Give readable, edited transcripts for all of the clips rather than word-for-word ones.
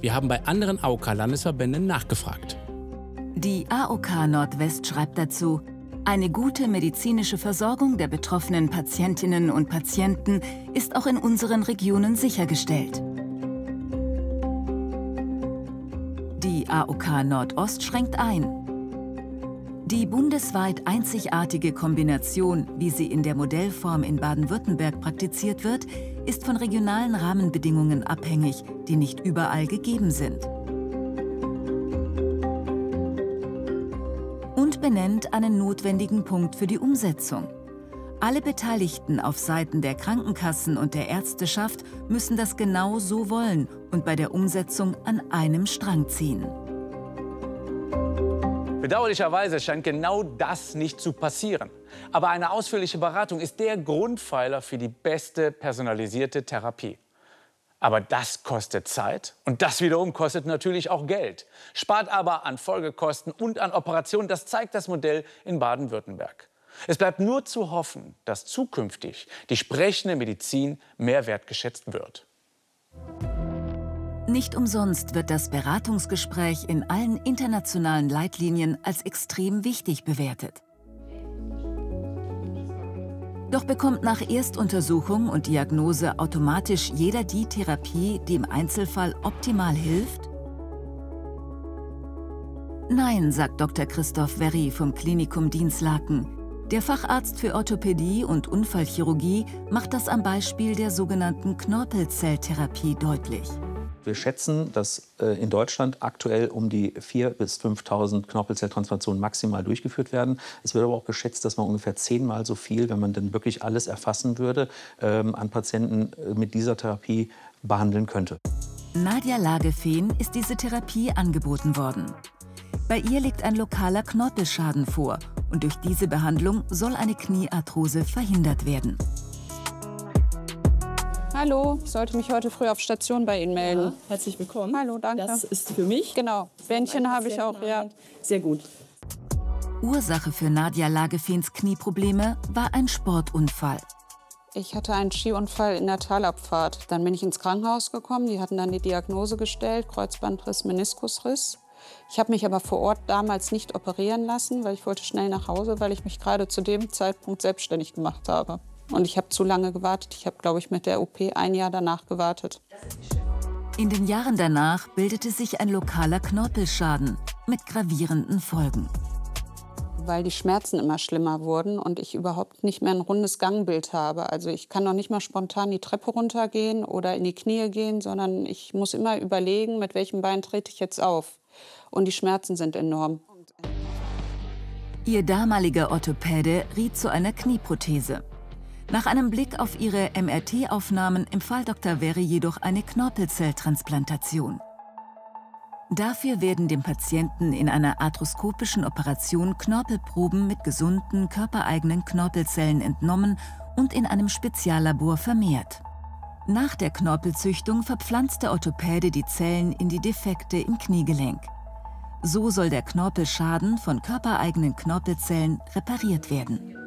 Wir haben bei anderen AOK-Landesverbänden nachgefragt. Die AOK Nordwest schreibt dazu: Eine gute medizinische Versorgung der betroffenen Patientinnen und Patienten ist auch in unseren Regionen sichergestellt. Die AOK Nordost schränkt ein. Die bundesweit einzigartige Kombination, wie sie in der Modellform in Baden-Württemberg praktiziert wird, ist von regionalen Rahmenbedingungen abhängig, die nicht überall gegeben sind. Und benennt einen notwendigen Punkt für die Umsetzung. Alle Beteiligten auf Seiten der Krankenkassen und der Ärzteschaft müssen das genau so wollen und bei der Umsetzung an einem Strang ziehen. Bedauerlicherweise scheint genau das nicht zu passieren. Aber eine ausführliche Beratung ist der Grundpfeiler für die beste personalisierte Therapie. Aber das kostet Zeit und das wiederum kostet natürlich auch Geld. Spart aber an Folgekosten und an Operationen, das zeigt das Modell in Baden-Württemberg. Es bleibt nur zu hoffen, dass zukünftig die sprechende Medizin mehr wertgeschätzt wird. Nicht umsonst wird das Beratungsgespräch in allen internationalen Leitlinien als extrem wichtig bewertet. Doch bekommt nach Erstuntersuchung und Diagnose automatisch jeder die Therapie, die im Einzelfall optimal hilft? Nein, sagt Dr. Christoph Werri vom Klinikum Dinslaken. Der Facharzt für Orthopädie und Unfallchirurgie macht das am Beispiel der sogenannten Knorpelzelltherapie deutlich. Wir schätzen, dass in Deutschland aktuell um die 4.000 bis 5.000 Knorpelzelltransplantationen maximal durchgeführt werden. Es wird aber auch geschätzt, dass man ungefähr 10-mal so viel, wenn man denn wirklich alles erfassen würde, an Patienten mit dieser Therapie behandeln könnte. Nadja Lagefehn ist diese Therapie angeboten worden. Bei ihr liegt ein lokaler Knorpelschaden vor und durch diese Behandlung soll eine Kniearthrose verhindert werden. Hallo, ich sollte mich heute früh auf Station bei Ihnen melden. Ja, herzlich willkommen. Hallo, danke. Das ist für mich. Genau, Bändchen habe ich auch, ja. Sehr gut. Ursache für Nadja Lagefehns Knieprobleme war ein Sportunfall. Ich hatte einen Skiunfall in der Talabfahrt. Dann bin ich ins Krankenhaus gekommen. Die hatten dann die Diagnose gestellt, Kreuzbandriss, Meniskusriss. Ich habe mich aber vor Ort damals nicht operieren lassen, weil ich wollte schnell nach Hause, weil ich mich gerade zu dem Zeitpunkt selbstständig gemacht habe. Und ich habe zu lange gewartet. Ich habe, glaube ich, mit der OP ein Jahr danach gewartet. In den Jahren danach bildete sich ein lokaler Knorpelschaden mit gravierenden Folgen. Weil die Schmerzen immer schlimmer wurden und ich überhaupt nicht mehr ein rundes Gangbild habe. Also ich kann noch nicht mal spontan die Treppe runtergehen oder in die Knie gehen, sondern ich muss immer überlegen, mit welchem Bein trete ich jetzt auf. Und die Schmerzen sind enorm. Ihr damaliger Orthopäde riet zu einer Knieprothese. Nach einem Blick auf ihre MRT-Aufnahmen empfahl Dr. Werri jedoch eine Knorpelzelltransplantation. Dafür werden dem Patienten in einer arthroskopischen Operation Knorpelproben mit gesunden, körpereigenen Knorpelzellen entnommen und in einem Speziallabor vermehrt. Nach der Knorpelzüchtung verpflanzt der Orthopäde die Zellen in die Defekte im Kniegelenk. So soll der Knorpelschaden von körpereigenen Knorpelzellen repariert werden.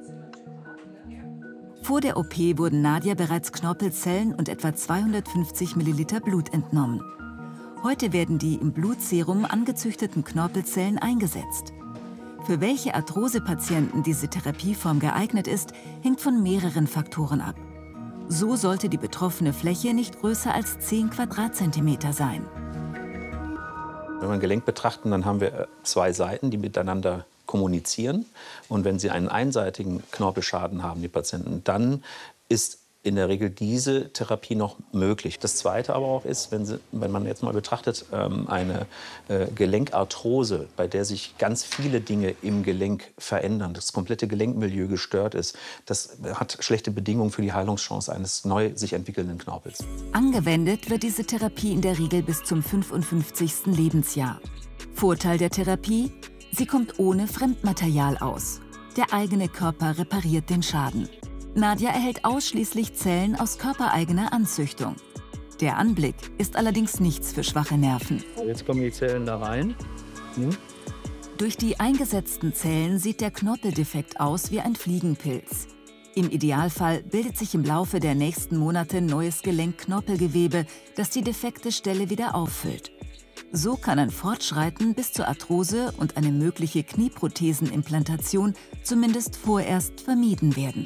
Vor der OP wurden Nadja bereits Knorpelzellen und etwa 250 Milliliter Blut entnommen. Heute werden die im Blutserum angezüchteten Knorpelzellen eingesetzt. Für welche Arthrosepatienten diese Therapieform geeignet ist, hängt von mehreren Faktoren ab. So sollte die betroffene Fläche nicht größer als 10 Quadratzentimeter sein. Wenn wir ein Gelenk betrachten, dann haben wir zwei Seiten, die miteinander kommunizieren. Und wenn sie einen einseitigen Knorpelschaden haben, die Patienten, dann ist in der Regel diese Therapie noch möglich. Das Zweite aber auch ist, wenn man jetzt mal betrachtet, eine Gelenkarthrose, bei der sich ganz viele Dinge im Gelenk verändern, das komplette Gelenkmilieu gestört ist, das hat schlechte Bedingungen für die Heilungschance eines neu sich entwickelnden Knorpels. Angewendet wird diese Therapie in der Regel bis zum 55. Lebensjahr. Vorteil der Therapie: Sie kommt ohne Fremdmaterial aus. Der eigene Körper repariert den Schaden. Nadja erhält ausschließlich Zellen aus körpereigener Anzüchtung. Der Anblick ist allerdings nichts für schwache Nerven. Jetzt kommen die Zellen da rein. Durch die eingesetzten Zellen sieht der Knorpeldefekt aus wie ein Fliegenpilz. Im Idealfall bildet sich im Laufe der nächsten Monate neues Gelenkknorpelgewebe, das die defekte Stelle wieder auffüllt. So kann ein Fortschreiten bis zur Arthrose und eine mögliche Knieprothesenimplantation zumindest vorerst vermieden werden.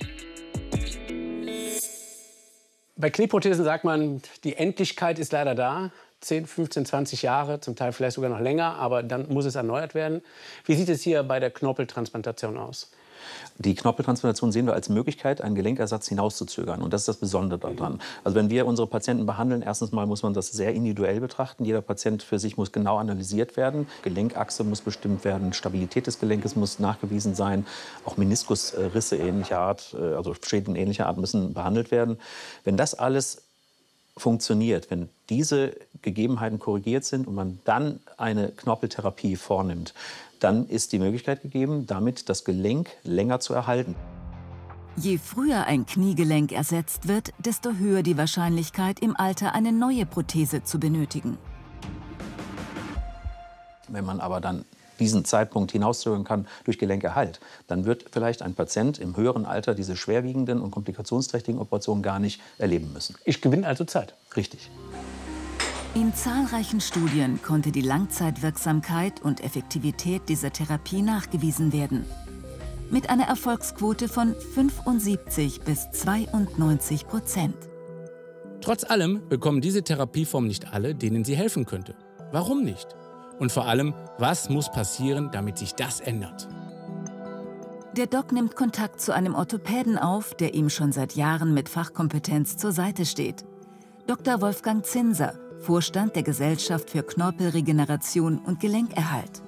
Bei Knieprothesen sagt man, die Endlichkeit ist leider da. 10, 15, 20 Jahre, zum Teil vielleicht sogar noch länger, aber dann muss es erneuert werden. Wie sieht es hier bei der Knorpeltransplantation aus? Die Knorpeltransplantation sehen wir als Möglichkeit, einen Gelenkersatz hinauszuzögern. Und das ist das Besondere daran. Also wenn wir unsere Patienten behandeln, erstens mal muss man das sehr individuell betrachten. Jeder Patient für sich muss genau analysiert werden. Gelenkachse muss bestimmt werden, Stabilität des Gelenkes muss nachgewiesen sein. Auch Meniskusrisse ähnlicher Art, also Schäden ähnlicher Art müssen behandelt werden. Wenn das alles funktioniert, wenn diese Gegebenheiten korrigiert sind und man dann eine Knorpeltherapie vornimmt, dann ist die Möglichkeit gegeben, damit das Gelenk länger zu erhalten. Je früher ein Kniegelenk ersetzt wird, desto höher die Wahrscheinlichkeit, im Alter eine neue Prothese zu benötigen. Wenn man aber dann diesen Zeitpunkt hinauszögern kann durch Gelenkerhalt, dann wird vielleicht ein Patient im höheren Alter diese schwerwiegenden und komplikationsträchtigen Operationen gar nicht erleben müssen. Ich gewinne also Zeit. Richtig. In zahlreichen Studien konnte die Langzeitwirksamkeit und Effektivität dieser Therapie nachgewiesen werden. Mit einer Erfolgsquote von 75 bis 92%. Trotz allem bekommen diese Therapieform nicht alle, denen sie helfen könnte. Warum nicht? Und vor allem, was muss passieren, damit sich das ändert? Der Doc nimmt Kontakt zu einem Orthopäden auf, der ihm schon seit Jahren mit Fachkompetenz zur Seite steht. Dr. Wolfgang Zinser, Vorstand der Gesellschaft für Knorpelregeneration und Gelenkerhalt.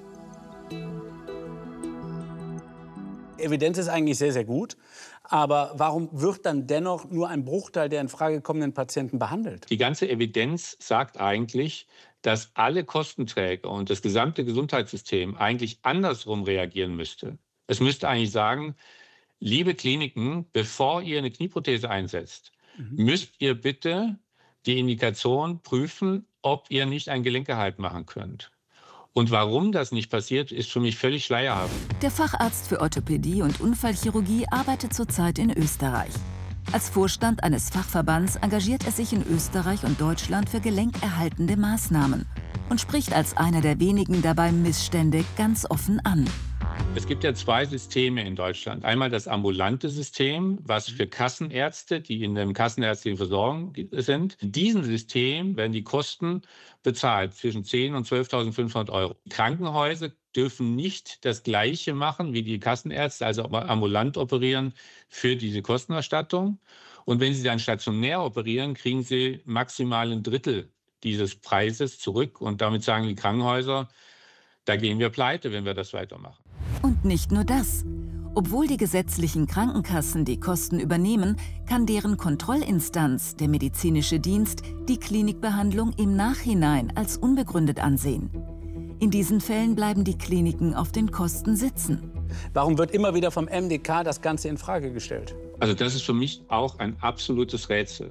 Evidenz ist eigentlich sehr, sehr gut. Aber warum wird dann dennoch nur ein Bruchteil der in Frage kommenden Patienten behandelt? Die ganze Evidenz sagt eigentlich, dass alle Kostenträger und das gesamte Gesundheitssystem eigentlich andersrum reagieren müsste. Es müsste eigentlich sagen, liebe Kliniken, bevor ihr eine Knieprothese einsetzt, müsst ihr bitte die Indikation prüfen, ob ihr nicht einen Gelenkerhalt machen könnt. Und warum das nicht passiert, ist für mich völlig schleierhaft. Der Facharzt für Orthopädie und Unfallchirurgie arbeitet zurzeit in Österreich. Als Vorstand eines Fachverbands engagiert er sich in Österreich und Deutschland für gelenkerhaltende Maßnahmen und spricht als einer der wenigen dabei Missstände ganz offen an. Es gibt ja zwei Systeme in Deutschland. Einmal das ambulante System, was für Kassenärzte, die in der kassenärztlichen Versorgung sind. In diesem System werden die Kosten bezahlt zwischen 10.000 und 12.500 Euro. Krankenhäuser dürfen nicht das Gleiche machen wie die Kassenärzte, also ambulant operieren für diese Kostenerstattung. Und wenn sie dann stationär operieren, kriegen sie maximal ein Drittel dieses Preises zurück. Und damit sagen die Krankenhäuser, da gehen wir pleite, wenn wir das weitermachen. Und nicht nur das. Obwohl die gesetzlichen Krankenkassen die Kosten übernehmen, kann deren Kontrollinstanz, der medizinische Dienst, die Klinikbehandlung im Nachhinein als unbegründet ansehen. In diesen Fällen bleiben die Kliniken auf den Kosten sitzen. Warum wird immer wieder vom MDK das Ganze in Frage gestellt? Also das ist für mich auch ein absolutes Rätsel.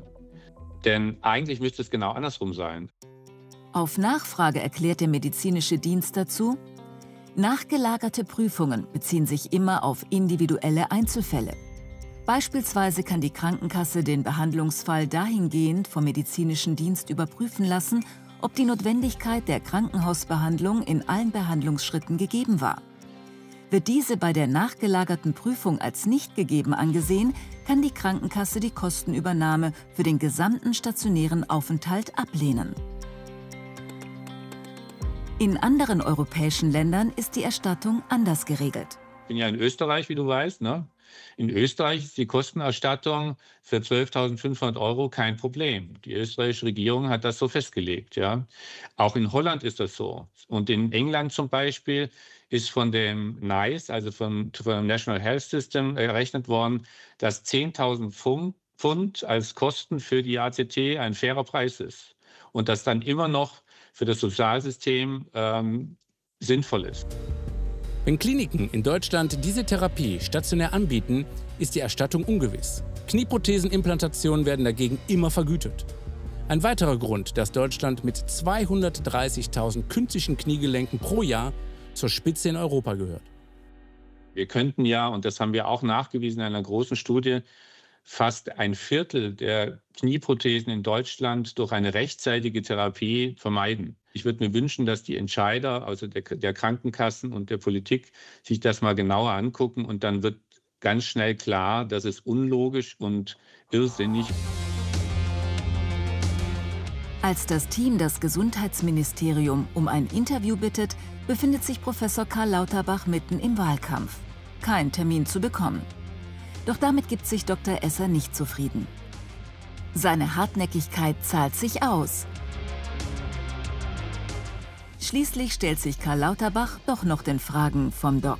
Denn eigentlich müsste es genau andersrum sein. Auf Nachfrage erklärt der medizinische Dienst dazu: Nachgelagerte Prüfungen beziehen sich immer auf individuelle Einzelfälle. Beispielsweise kann die Krankenkasse den Behandlungsfall dahingehend vom medizinischen Dienst überprüfen lassen, ob die Notwendigkeit der Krankenhausbehandlung in allen Behandlungsschritten gegeben war. Wird diese bei der nachgelagerten Prüfung als nicht gegeben angesehen, kann die Krankenkasse die Kostenübernahme für den gesamten stationären Aufenthalt ablehnen. In anderen europäischen Ländern ist die Erstattung anders geregelt. Ich bin ja in Österreich, wie du weißt, ne? In Österreich ist die Kostenerstattung für 12.500 Euro kein Problem. Die österreichische Regierung hat das so festgelegt. Ja? Auch in Holland ist das so. Und in England zum Beispiel ist von dem NICE, also vom National Health System, errechnet worden, dass 10.000 Pfund als Kosten für die ACT ein fairer Preis ist. Und das dann immer noch für das Sozialsystem sinnvoll ist. Wenn Kliniken in Deutschland diese Therapie stationär anbieten, ist die Erstattung ungewiss. Knieprothesenimplantationen werden dagegen immer vergütet. Ein weiterer Grund, dass Deutschland mit 230.000 künstlichen Kniegelenken pro Jahr zur Spitze in Europa gehört. Wir könnten ja, und das haben wir auch nachgewiesen in einer großen Studie, fast ein Viertel der Knieprothesen in Deutschland durch eine rechtzeitige Therapie vermeiden. Ich würde mir wünschen, dass die Entscheider, also der Krankenkassen und der Politik, sich das mal genauer angucken und dann wird ganz schnell klar, dass es unlogisch und irrsinnig. Als das Team das Gesundheitsministerium um ein Interview bittet, befindet sich Professor Karl Lauterbach mitten im Wahlkampf. Kein Termin zu bekommen. Doch damit gibt sich Dr. Esser nicht zufrieden. Seine Hartnäckigkeit zahlt sich aus. Schließlich stellt sich Karl Lauterbach doch noch den Fragen vom Doc.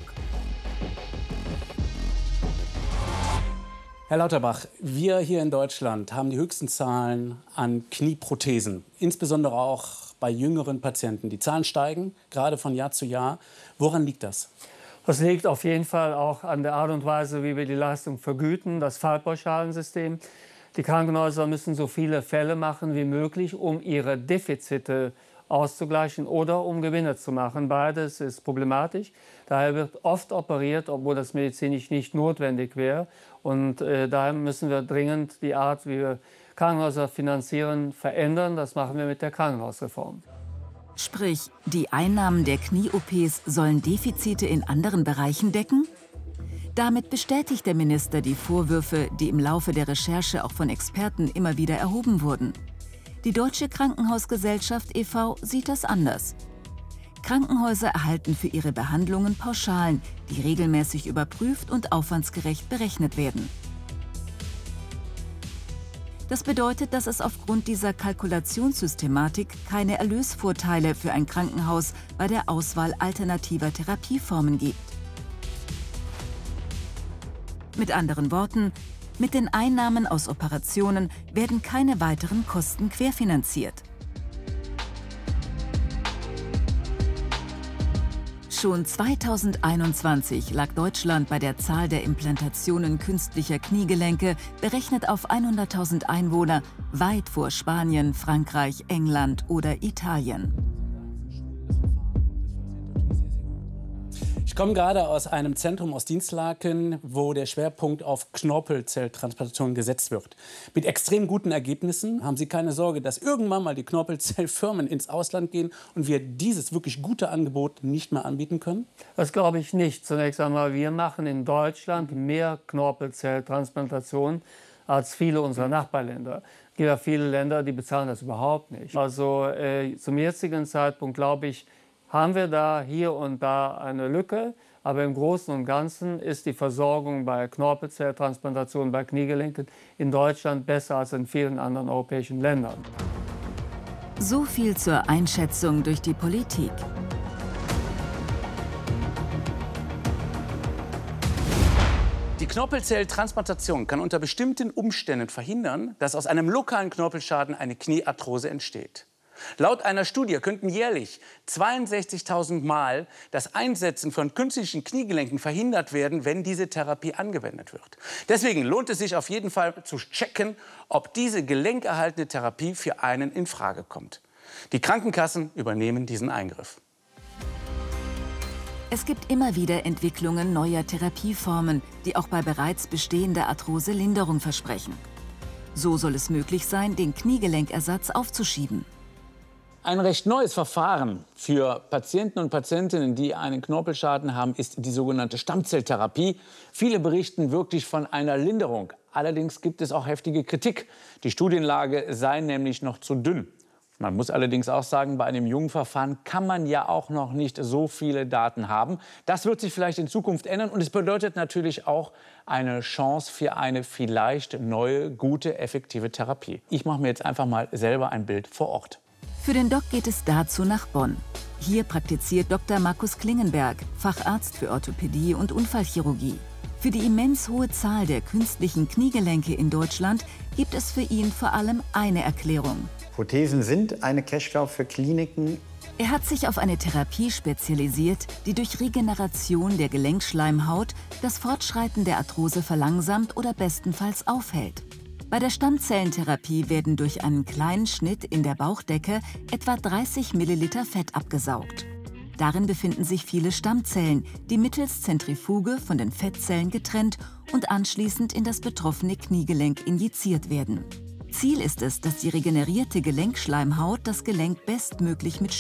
Herr Lauterbach, wir hier in Deutschland haben die höchsten Zahlen an Knieprothesen, insbesondere auch bei jüngeren Patienten. Die Zahlen steigen, gerade von Jahr zu Jahr. Woran liegt das? Das liegt auf jeden Fall auch an der Art und Weise, wie wir die Leistung vergüten, das Fallpauschalensystem. Die Krankenhäuser müssen so viele Fälle machen wie möglich, um ihre Defizite auszugleichen oder um Gewinne zu machen. Beides ist problematisch. Daher wird oft operiert, obwohl das medizinisch nicht notwendig wäre. Und daher müssen wir dringend die Art, wie wir Krankenhäuser finanzieren, verändern. Das machen wir mit der Krankenhausreform. Sprich, die Einnahmen der Knie-OPs sollen Defizite in anderen Bereichen decken? Damit bestätigt der Minister die Vorwürfe, die im Laufe der Recherche auch von Experten immer wieder erhoben wurden. Die Deutsche Krankenhausgesellschaft e.V. sieht das anders. Krankenhäuser erhalten für ihre Behandlungen Pauschalen, die regelmäßig überprüft und aufwandsgerecht berechnet werden. Das bedeutet, dass es aufgrund dieser Kalkulationssystematik keine Erlösvorteile für ein Krankenhaus bei der Auswahl alternativer Therapieformen gibt. Mit anderen Worten, mit den Einnahmen aus Operationen werden keine weiteren Kosten querfinanziert. Schon 2021 lag Deutschland bei der Zahl der Implantationen künstlicher Kniegelenke, berechnet auf 100.000 Einwohner, weit vor Spanien, Frankreich, England oder Italien. Ich komme gerade aus einem Zentrum aus Dinslaken, wo der Schwerpunkt auf Knorpelzelltransplantation gesetzt wird. Mit extrem guten Ergebnissen. Haben Sie keine Sorge, dass irgendwann mal die Knorpelzellfirmen ins Ausland gehen und wir dieses wirklich gute Angebot nicht mehr anbieten können? Das glaube ich nicht. Zunächst einmal, wir machen in Deutschland mehr Knorpelzelltransplantationen als viele unserer Nachbarländer. Es gibt ja viele Länder, die bezahlen das überhaupt nicht. Also zum jetzigen Zeitpunkt, glaube ich, haben wir da hier und da eine Lücke. Aber im Großen und Ganzen ist die Versorgung bei Knorpelzelltransplantationen, bei Kniegelenken in Deutschland besser als in vielen anderen europäischen Ländern. So viel zur Einschätzung durch die Politik. Die Knorpelzelltransplantation kann unter bestimmten Umständen verhindern, dass aus einem lokalen Knorpelschaden eine Kniearthrose entsteht. Laut einer Studie könnten jährlich 62.000 Mal das Einsetzen von künstlichen Kniegelenken verhindert werden, wenn diese Therapie angewendet wird. Deswegen lohnt es sich auf jeden Fall zu checken, ob diese gelenkerhaltende Therapie für einen in Frage kommt. Die Krankenkassen übernehmen diesen Eingriff. Es gibt immer wieder Entwicklungen neuer Therapieformen, die auch bei bereits bestehender Arthrose Linderung versprechen. So soll es möglich sein, den Kniegelenkersatz aufzuschieben. Ein recht neues Verfahren für Patienten und Patientinnen, die einen Knorpelschaden haben, ist die sogenannte Stammzelltherapie. Viele berichten wirklich von einer Linderung. Allerdings gibt es auch heftige Kritik. Die Studienlage sei nämlich noch zu dünn. Man muss allerdings auch sagen, bei einem jungen Verfahren kann man ja auch noch nicht so viele Daten haben. Das wird sich vielleicht in Zukunft ändern und es bedeutet natürlich auch eine Chance für eine vielleicht neue, gute, effektive Therapie. Ich mache mir jetzt einfach mal selber ein Bild vor Ort. Für den Doc geht es dazu nach Bonn. Hier praktiziert Dr. Markus Klingenberg, Facharzt für Orthopädie und Unfallchirurgie. Für die immens hohe Zahl der künstlichen Kniegelenke in Deutschland gibt es für ihn vor allem eine Erklärung. Prothesen sind eine Cash-Cow für Kliniken. Er hat sich auf eine Therapie spezialisiert, die durch Regeneration der Gelenkschleimhaut das Fortschreiten der Arthrose verlangsamt oder bestenfalls aufhält. Bei der Stammzellentherapie werden durch einen kleinen Schnitt in der Bauchdecke etwa 30 Milliliter Fett abgesaugt. Darin befinden sich viele Stammzellen, die mittels Zentrifuge von den Fettzellen getrennt und anschließend in das betroffene Kniegelenk injiziert werden. Ziel ist es, dass die regenerierte Gelenkschleimhaut das Gelenk bestmöglich mit